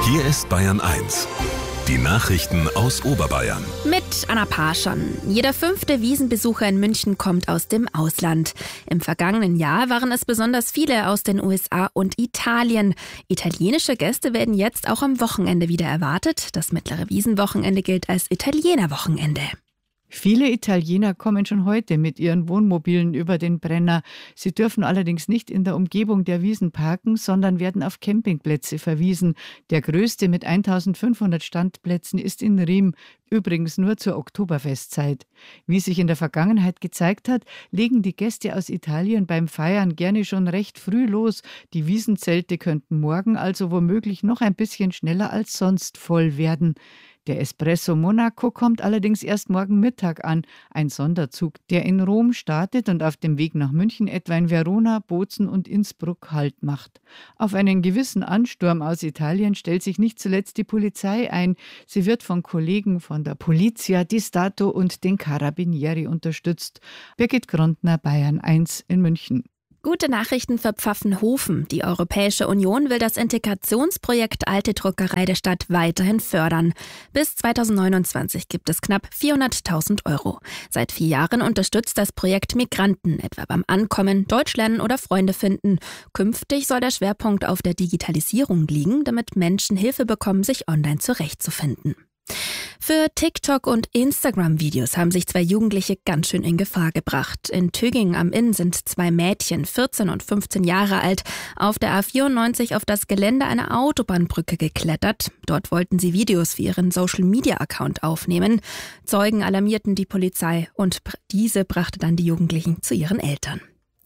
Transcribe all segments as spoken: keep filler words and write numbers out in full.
Hier ist Bayern eins. Die Nachrichten aus Oberbayern. Mit Anna Parschon. Jeder fünfte Wiesenbesucher in München kommt aus dem Ausland. Im vergangenen Jahr waren es besonders viele aus den U S A und Italien. Italienische Gäste werden jetzt auch am Wochenende wieder erwartet. Das mittlere Wiesenwochenende gilt als Italienerwochenende. Viele Italiener kommen schon heute mit ihren Wohnmobilen über den Brenner. Sie dürfen allerdings nicht in der Umgebung der Wiesen parken, sondern werden auf Campingplätze verwiesen. Der größte mit eintausendfünfhundert Standplätzen ist in Riem, übrigens nur zur Oktoberfestzeit. Wie sich in der Vergangenheit gezeigt hat, legen die Gäste aus Italien beim Feiern gerne schon recht früh los. Die Wiesenzelte könnten morgen also womöglich noch ein bisschen schneller als sonst voll werden. Der Espresso Monaco kommt allerdings erst morgen Mittag an, ein Sonderzug, der in Rom startet und auf dem Weg nach München etwa in Verona, Bozen und Innsbruck Halt macht. Auf einen gewissen Ansturm aus Italien stellt sich nicht zuletzt die Polizei ein. Sie wird von Kollegen von der Polizia di Stato und den Carabinieri unterstützt. Birgit Grondner, Bayern eins in München. Gute Nachrichten für Pfaffenhofen. Die Europäische Union will das Integrationsprojekt Alte Druckerei der Stadt weiterhin fördern. Bis zweitausendneunundzwanzig gibt es knapp vierhunderttausend Euro. Seit vier Jahren unterstützt das Projekt Migranten, etwa beim Ankommen, Deutsch lernen oder Freunde finden. Künftig soll der Schwerpunkt auf der Digitalisierung liegen, damit Menschen Hilfe bekommen, sich online zurechtzufinden. Für TikTok und Instagram-Videos haben sich zwei Jugendliche ganz schön in Gefahr gebracht. In Töging am Inn sind zwei Mädchen, vierzehn und fünfzehn Jahre alt, auf der A vierundneunzig auf das Gelände einer Autobahnbrücke geklettert. Dort wollten sie Videos für ihren Social-Media-Account aufnehmen. Zeugen alarmierten die Polizei und diese brachte dann die Jugendlichen zu ihren Eltern.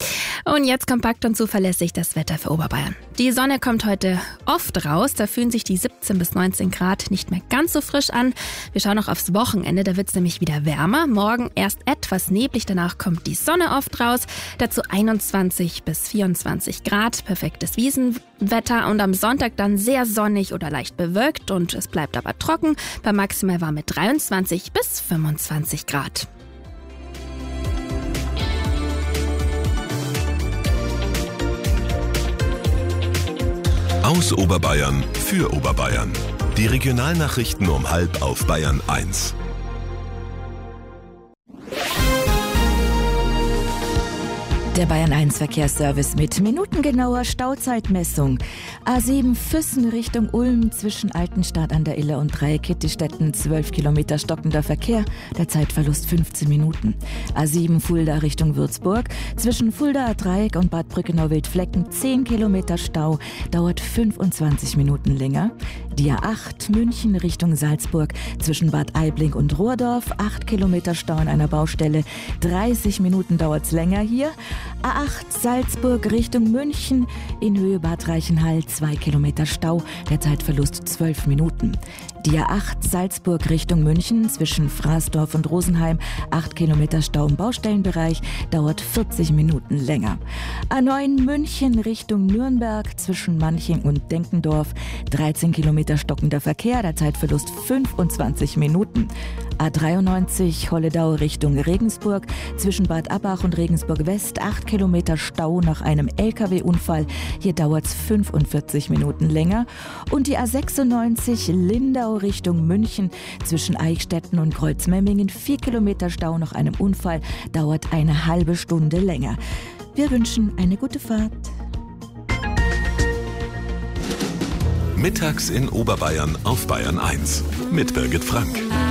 Und jetzt kompakt und zuverlässig das Wetter für Oberbayern. Die Sonne kommt heute oft raus, da fühlen sich die siebzehn bis neunzehn Grad nicht mehr ganz so frisch an. Wir schauen noch aufs Wochenende, da wird es nämlich wieder wärmer. Morgen erst etwas neblig, danach kommt die Sonne oft raus. Dazu einundzwanzig bis vierundzwanzig Grad, perfektes Wiesenwetter. Und am Sonntag dann sehr sonnig oder leicht bewölkt und es bleibt aber trocken. Bei maximal warm mit dreiundzwanzig bis fünfundzwanzig Grad. Aus Oberbayern für Oberbayern. Die Regionalnachrichten um halb auf Bayern eins. Der Bayern eins Verkehrsservice mit minutengenauer Stauzeitmessung. A sieben Füssen Richtung Ulm zwischen Altenstadt an der Iller und Dreieckittistetten, zwölf Kilometer stockender Verkehr, der Zeitverlust fünfzehn Minuten. A sieben Fulda Richtung Würzburg zwischen Fuldaer Dreieck und Bad Brückenau-Wildflecken, zehn Kilometer Stau, dauert fünfundzwanzig Minuten länger. Die A acht München Richtung Salzburg zwischen Bad Aibling und Rohrdorf, acht Kilometer Stau an einer Baustelle, dreißig Minuten dauert's länger hier. A acht Salzburg Richtung München in Höhe Bad Reichenhall, zwei Kilometer Stau, der Zeitverlust zwölf Minuten. Die A acht Salzburg Richtung München zwischen Fraßdorf und Rosenheim, acht Kilometer Stau im Baustellenbereich, dauert vierzig Minuten länger. A neun München Richtung Nürnberg zwischen Manching und Denkendorf, dreizehn Kilometer stockender Verkehr, der Zeitverlust fünfundzwanzig Minuten. A dreiundneunzig Holledau Richtung Regensburg zwischen Bad Abbach und Regensburg West, acht Kilometer Stau nach einem L K W-Unfall, hier dauert es fünfundvierzig Minuten länger. Und die A sechsundneunzig Lindau Richtung München zwischen Eichstätten und Kreuzmemmingen, vier Kilometer Stau nach einem Unfall, dauert eine halbe Stunde länger. Wir wünschen eine gute Fahrt. Mittags in Oberbayern auf Bayern eins mit Birgit Frank.